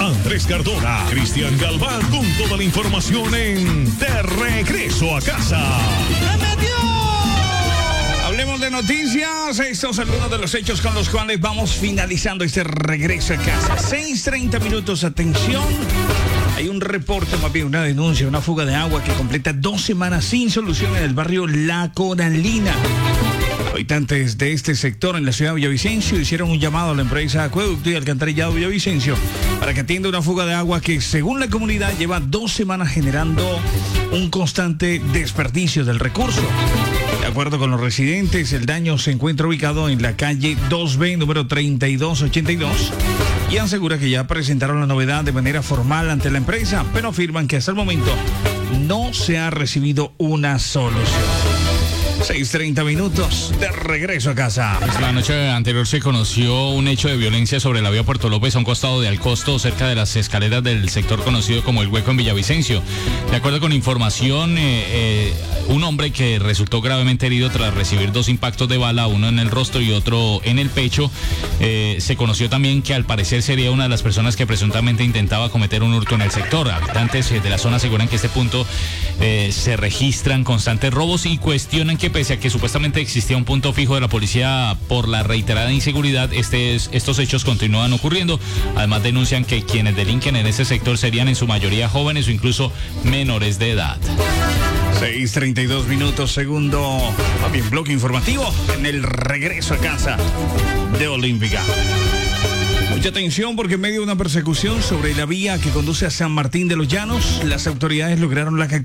Andrés Cardona, Cristian Galván, con toda la información en De Regreso a Casa. Hablemos de noticias. Estos son algunos de los hechos con los cuales vamos finalizando este regreso a casa. 6:30 minutos, atención. Hay un reporte, más bien una denuncia, una fuga de agua que completa 2 semanas sin solución en el barrio La Coralina. Habitantes de este sector en la ciudad de Villavicencio hicieron un llamado a la empresa Acueducto y Alcantarillado Villavicencio para que atienda una fuga de agua que, según la comunidad, lleva 2 semanas generando un constante desperdicio del recurso. De acuerdo con los residentes, el daño se encuentra ubicado en la calle 2B, número 3282, y asegura que ya presentaron la novedad de manera formal ante la empresa, pero afirman que hasta el momento no se ha recibido una solución. 6:30 minutos, de regreso a casa. La noche anterior se conoció un hecho de violencia sobre la vía Puerto López a un costado de Alcosto, cerca de las escaleras del sector conocido como El Hueco en Villavicencio. De acuerdo con información, un hombre que resultó gravemente herido tras recibir 2 impactos de bala, uno en el rostro y otro en el pecho. Se conoció también que al parecer sería una de las personas que presuntamente intentaba cometer un hurto en el sector. Habitantes de la zona aseguran que este punto se registran constantes robos y cuestionan que pese a que supuestamente existía un punto fijo de la policía por la reiterada inseguridad, estos hechos continúan ocurriendo. Además denuncian que quienes delinquen en ese sector serían en su mayoría jóvenes o incluso menores de edad. 6:32 minutos, segundo bloque informativo en el regreso a casa de Olímpica. Mucha atención porque en medio de una persecución sobre la vía que conduce a San Martín de los Llanos, las autoridades lograron la captura